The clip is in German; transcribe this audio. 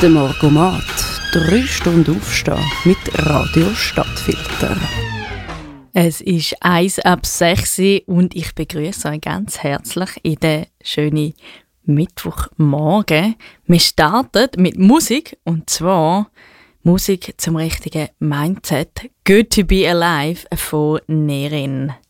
Der Morgomat. 3 Stunden aufstehen mit Radio Stadtfilter. Es ist 5:01 und ich begrüße euch ganz herzlich in den schönen Mittwochmorgen. Wir starten mit Musik, und zwar Musik zum richtigen Mindset. Good to be alive von Nerin.